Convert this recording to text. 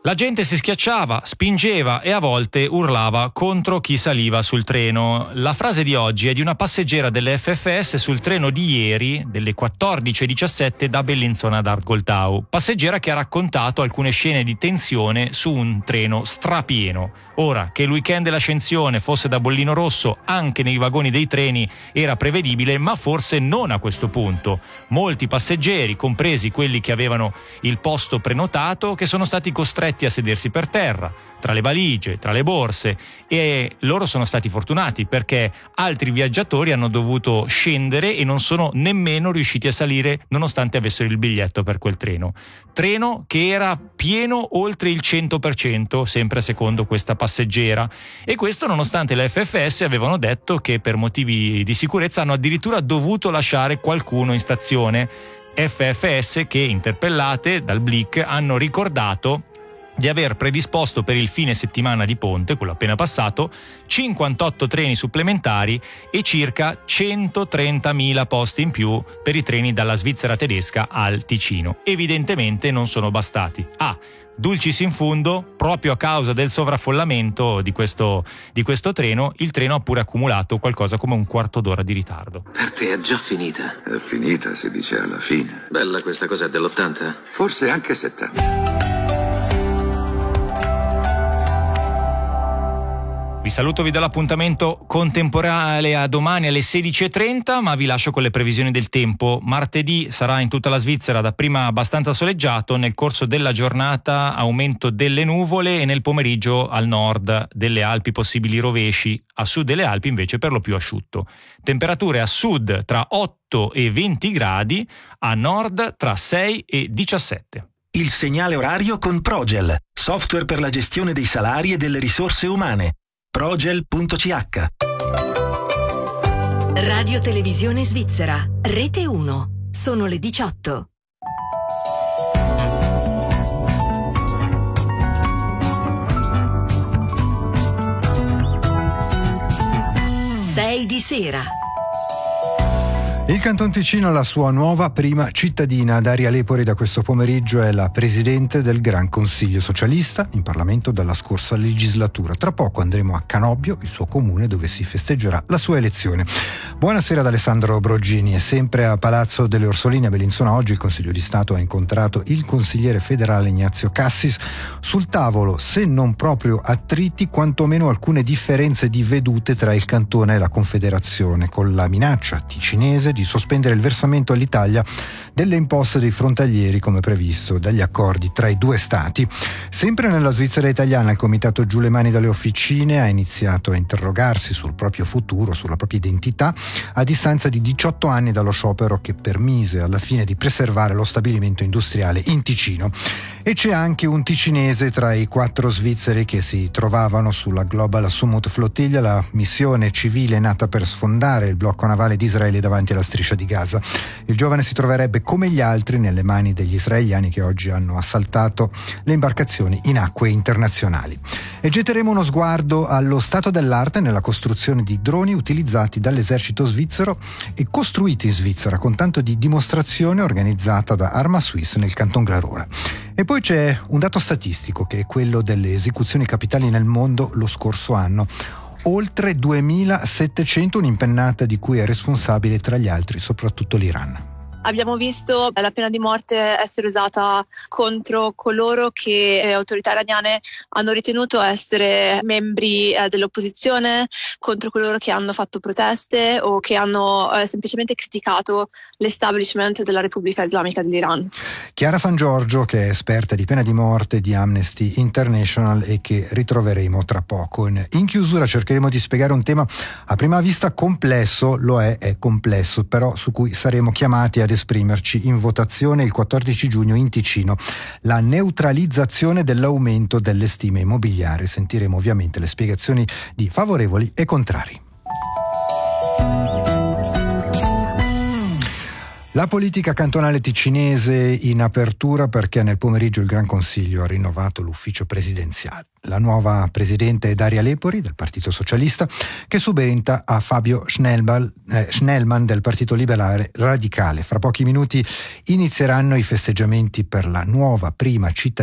La gente si schiacciava, spingeva e a volte urlava contro chi saliva sul treno. La frase di oggi è di una passeggera delle FFS sul treno di ieri, delle 14:17 da Bellinzona ad Arcoltau. Passeggera che ha raccontato alcune scene di tensione su un treno strapieno. Ora, che il weekend dell'Ascensione fosse da bollino rosso anche nei vagoni dei treni era prevedibile, ma forse non a questo punto. Molti passeggeri, compresi quelli che avevano il posto prenotato, che sono stati costretti a sedersi per terra, tra le valigie, tra le borse, e loro sono stati fortunati perché altri viaggiatori hanno dovuto scendere e non sono nemmeno riusciti a salire nonostante avessero il biglietto per quel treno. Treno che era pieno oltre il 100%, sempre secondo questa passeggera, e questo nonostante le FFS avevano detto che per motivi di sicurezza hanno addirittura dovuto lasciare qualcuno in stazione. FFS che, interpellate dal Blick, hanno ricordato di aver predisposto per il fine settimana di ponte, quello appena passato, 58 treni supplementari e circa 130.000 posti in più per i treni dalla Svizzera tedesca al Ticino. Evidentemente non sono bastati. Dulcis in fundo, proprio a causa del sovraffollamento di questo treno, il treno ha pure accumulato qualcosa come un quarto d'ora di ritardo. Per te è già finita. È finita, si dice alla fine. Bella questa cosa dell'80? Forse anche 70. Vi saluto, vi do l'appuntamento contemporaneo a domani alle 16:30, ma vi lascio con le previsioni del tempo. Martedì sarà in tutta la Svizzera dapprima abbastanza soleggiato, nel corso della giornata aumento delle nuvole e nel pomeriggio al nord delle Alpi possibili rovesci, a sud delle Alpi invece per lo più asciutto. Temperature a sud tra 8 e 20 gradi, a nord tra 6 e 17. Il segnale orario con Progel, software per la gestione dei salari e delle risorse umane. Progel.ch. Radio Televisione Svizzera, Rete 1. Sono le 18. Sei di sera. Il Canton Ticino ha la sua nuova prima cittadina. Daria Lepori da questo pomeriggio è la presidente del Gran Consiglio Socialista in Parlamento dalla scorsa legislatura. Tra poco andremo a Canobbio, il suo comune, dove si festeggerà la sua elezione. Buonasera ad Alessandro Broggini. E sempre a Palazzo delle Orsoline a Bellinzona oggi il Consiglio di Stato ha incontrato il consigliere federale Ignazio Cassis. Sul tavolo, se non proprio attriti, quantomeno alcune differenze di vedute tra il cantone e la Confederazione, con la minaccia ticinese di sospendere il versamento all'Italia delle imposte dei frontalieri come previsto dagli accordi tra i due stati. Sempre nella Svizzera italiana il comitato Giù le mani dalle officine ha iniziato a interrogarsi sul proprio futuro, sulla propria identità, a distanza di 18 anni dallo sciopero che permise alla fine di preservare lo stabilimento industriale in Ticino. E c'è anche un ticinese tra i 4 svizzeri che si trovavano sulla Global Summit Flottiglia, la missione civile nata per sfondare il blocco navale di Israele davanti alla striscia di Gaza. Il giovane si troverebbe come gli altri nelle mani degli israeliani che oggi hanno assaltato le imbarcazioni in acque internazionali. E getteremo uno sguardo allo stato dell'arte nella costruzione di droni utilizzati dall'esercito svizzero e costruiti in Svizzera, con tanto di dimostrazione organizzata da Arma Suisse nel Canton Glarola. E poi c'è un dato statistico che è quello delle esecuzioni capitali nel mondo lo scorso anno. Oltre 2.700, un'impennata di cui è responsabile tra gli altri soprattutto l'Iran. Abbiamo visto la pena di morte essere usata contro coloro che autorità iraniane hanno ritenuto essere membri dell'opposizione, contro coloro che hanno fatto proteste o che hanno semplicemente criticato l'establishment della Repubblica Islamica dell'Iran. Chiara San Giorgio, che è esperta di pena di morte di Amnesty International e che ritroveremo tra poco. In chiusura cercheremo di spiegare un tema a prima vista complesso, lo è complesso, però su cui saremo chiamati ad esprimerci in votazione il 14 giugno in Ticino: la neutralizzazione dell'aumento delle stime immobiliari. Sentiremo ovviamente le spiegazioni di favorevoli e contrari. La politica cantonale ticinese in apertura perché nel pomeriggio il Gran Consiglio ha rinnovato l'ufficio presidenziale. La nuova presidente è Daria Lepori del Partito Socialista, che subentra a Fabio Schnellmann del Partito Liberale Radicale. Fra pochi minuti inizieranno i festeggiamenti per la nuova prima cittadina